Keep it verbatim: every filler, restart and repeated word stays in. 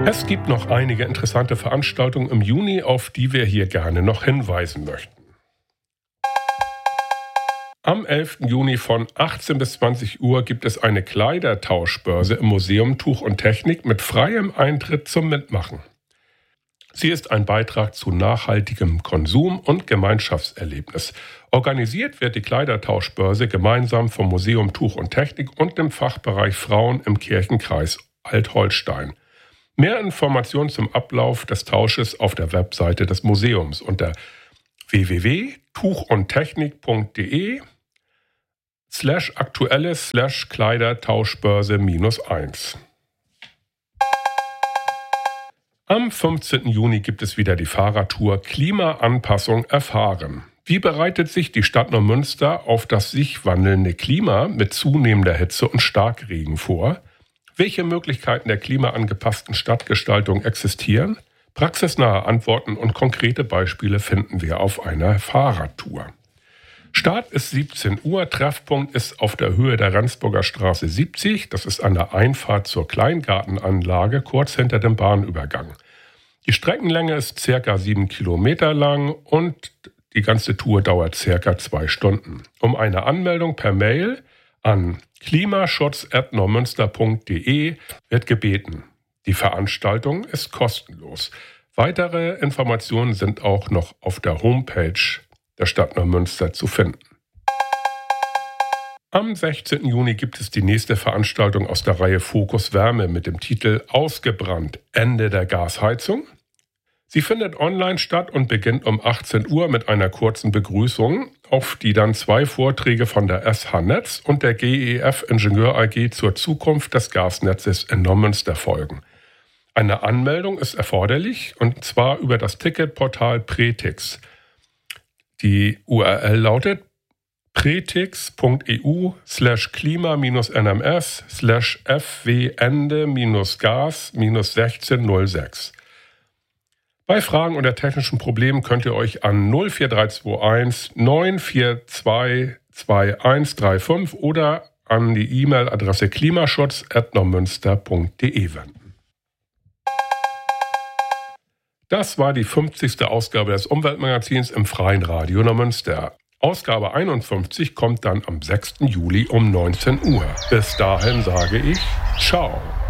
Es gibt noch einige interessante Veranstaltungen im Juni, auf die wir hier gerne noch hinweisen möchten. Am elften Juni von achtzehn bis zwanzig Uhr gibt es eine Kleidertauschbörse im Museum Tuch und Technik mit freiem Eintritt zum Mitmachen. Sie ist ein Beitrag zu nachhaltigem Konsum und Gemeinschaftserlebnis. Organisiert wird die Kleidertauschbörse gemeinsam vom Museum Tuch und Technik und dem Fachbereich Frauen im Kirchenkreis Alt-Holstein. Mehr Informationen zum Ablauf des Tausches auf der Webseite des Museums unter w w w punkt tuchundtechnik punkt de slash aktuelles slash Kleidertauschbörse minus eins. Am fünfzehnten Juni gibt es wieder die Fahrradtour Klimaanpassung erfahren. Wie bereitet sich die Stadt Neumünster auf das sich wandelnde Klima mit zunehmender Hitze und Starkregen vor? Welche Möglichkeiten der klimaangepassten Stadtgestaltung existieren? Praxisnahe Antworten und konkrete Beispiele finden wir auf einer Fahrradtour. Start ist siebzehn Uhr, Treffpunkt ist auf der Höhe der Rendsburger Straße siebzig, das ist an der Einfahrt zur Kleingartenanlage, kurz hinter dem Bahnübergang. Die Streckenlänge ist circa sieben Kilometer lang und die ganze Tour dauert circa zwei Stunden. Um eine Anmeldung per Mail an klimaschutz at neumünster punkt de wird gebeten. Die Veranstaltung ist kostenlos. Weitere Informationen sind auch noch auf der Homepage der Stadt Neumünster zu finden. Am sechzehnten Juni gibt es die nächste Veranstaltung aus der Reihe Fokus Wärme mit dem Titel Ausgebrannt – Ende der Gasheizung. Sie findet online statt und beginnt um achtzehn Uhr mit einer kurzen Begrüßung, auf die dann zwei Vorträge von der S H Netz und der G E F Ingenieur A G zur Zukunft des Gasnetzes in Neumünster folgen. Eine Anmeldung ist erforderlich und zwar über das Ticketportal Pretix. Die U R L lautet pretix.eu slash klima-nms slash fwende-gas-sechzehn null sechs. Bei Fragen oder technischen Problemen könnt ihr euch an null vier drei zwei eins neun vier zwei zwei eins drei fünf oder an die E-Mail-Adresse klimaschutz at neumünster punkt de wenden. Das war die fünfzigste Ausgabe des Umweltmagazins im Freien Radio Neumünster. Ausgabe einundfünfzig kommt dann am sechsten Juli um neunzehn Uhr. Bis dahin sage ich Ciao.